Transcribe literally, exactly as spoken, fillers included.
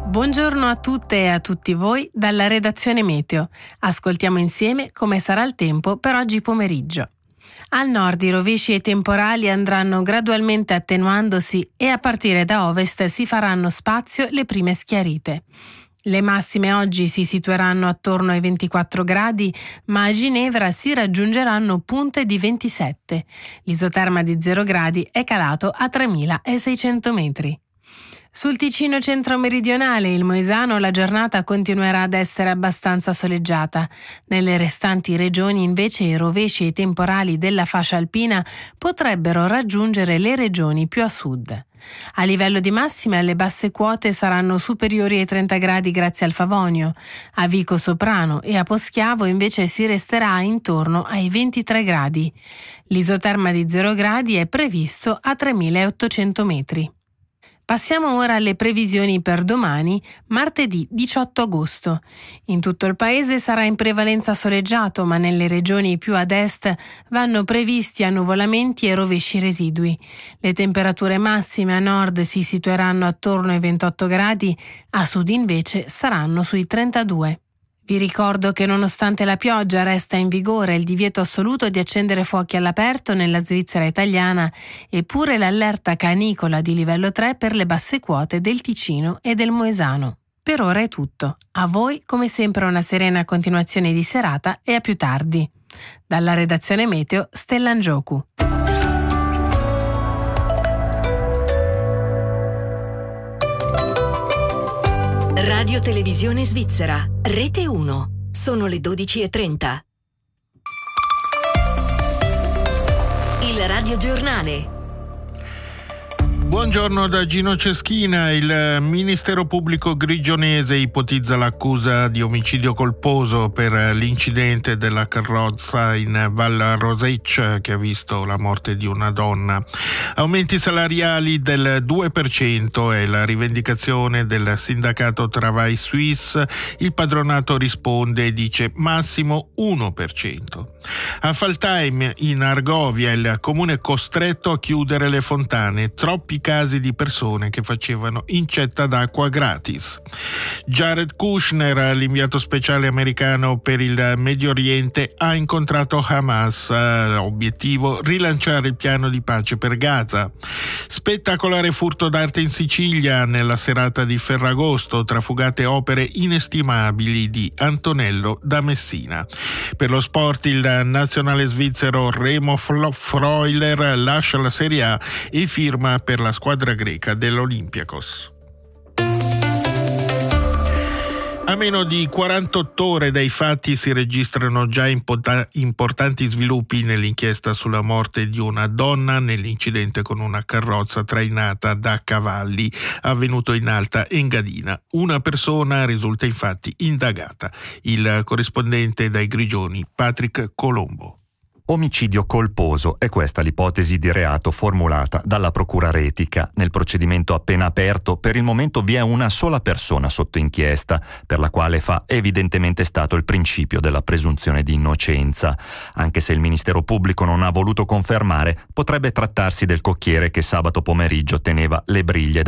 Buongiorno a tutte e a tutti voi dalla redazione Meteo. Ascoltiamo insieme come sarà il tempo per oggi pomeriggio. Al nord i rovesci e i temporali andranno gradualmente attenuandosi e a partire da ovest si faranno spazio le prime schiarite. Le massime oggi si situeranno attorno ai ventiquattro gradi, ma a Ginevra si raggiungeranno punte di ventisette. L'isoterma di zero gradi è calato a tremilaseicento metri. Sul Ticino centro-meridionale e il Moesano la giornata continuerà ad essere abbastanza soleggiata. Nelle restanti regioni invece i rovesci e i temporali della fascia alpina potrebbero raggiungere le regioni più a sud. A livello di massime le basse quote saranno superiori ai trenta gradi grazie al Favonio. A Vico Soprano e a Poschiavo invece si resterà intorno ai ventitré gradi. L'isoterma di zero gradi è previsto a tremilaottocento metri. Passiamo ora alle previsioni per domani, martedì diciotto agosto. In tutto il paese sarà in prevalenza soleggiato, ma nelle regioni più ad est vanno previsti annuvolamenti e rovesci residui. Le temperature massime a nord si situeranno attorno ai ventotto gradi, a sud invece saranno sui trentadue. Vi ricordo che nonostante la pioggia resta in vigore il divieto assoluto di accendere fuochi all'aperto nella Svizzera italiana e pure l'allerta canicola di livello tre per le basse quote del Ticino e del Moesano. Per ora è tutto. A voi come sempre una serena continuazione di serata e a più tardi. Dalla redazione Meteo, Stella Ngioku. Radio Televisione Svizzera, Rete uno. Sono le dodici e trenta. Il radiogiornale. Buongiorno da Gino Ceschina. Il Ministero Pubblico grigionese ipotizza l'accusa di omicidio colposo per l'incidente della carrozza in Val Roseccia che ha visto la morte di una donna. Aumenti salariali del due per cento è la rivendicazione del sindacato Travail Suisse. Il padronato risponde e dice massimo uno per cento. A Faltheim in Argovia il comune è costretto a chiudere le fontane. Troppi casi di persone che facevano incetta d'acqua gratis. Jared Kushner, l'inviato speciale americano per il Medio Oriente, ha incontrato Hamas. Obiettivo: rilanciare il piano di pace per Gaza. Spettacolare furto d'arte in Sicilia nella serata di Ferragosto, trafugate opere inestimabili di Antonello da Messina. Per lo sport il nazionale svizzero Remo Freuler lascia la Serie A e firma per la squadra greca dell'Olympiakos. A meno di quarantotto ore dai fatti si registrano già impota- importanti sviluppi nell'inchiesta sulla morte di una donna nell'incidente con una carrozza trainata da cavalli avvenuto in Alta Engadina. Una persona risulta infatti indagata. Il corrispondente dai Grigioni, Patrick Colombo. Omicidio colposo è questa l'ipotesi di reato formulata dalla Procura Retica. Nel procedimento appena aperto, per il momento vi è una sola persona sotto inchiesta, per la quale fa evidentemente stato il principio della presunzione di innocenza. Anche se il Ministero Pubblico non ha voluto confermare, potrebbe trattarsi del cocchiere che sabato pomeriggio teneva le briglie